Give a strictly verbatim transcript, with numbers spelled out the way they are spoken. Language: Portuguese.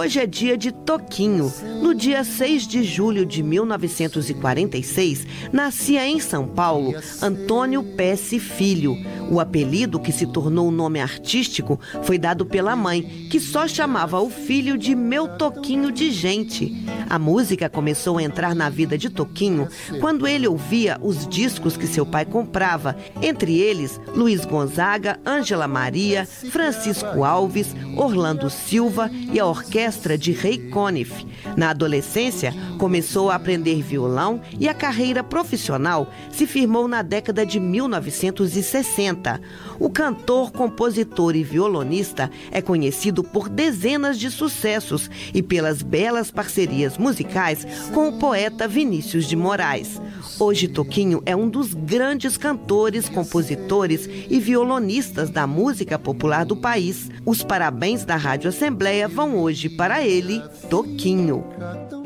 Hoje é dia de Toquinho. No dia seis de julho de mil novecentos e quarenta e seis, nascia em São Paulo Antônio Pesce Filho. O apelido, que se tornou um nome artístico, foi dado pela mãe, que só chamava o filho de Meu Toquinho de Gente. A música começou a entrar na vida de Toquinho quando ele ouvia os discos que seu pai comprava, entre eles Luiz Gonzaga, Ângela Maria, Francisco Alves, Orlando Silva e a orquestra de Ray Conniff. Na adolescência, começou a aprender violão e a carreira profissional se firmou na década de mil novecentos e sessenta. O cantor, compositor e violonista é conhecido por dezenas de sucessos e pelas belas parcerias musicais com o poeta Vinícius de Moraes. Hoje, Toquinho é um dos grandes cantores, compositores e violonistas da música popular do país. Os parabéns da Rádio Assembleia vão hoje para ele, Toquinho.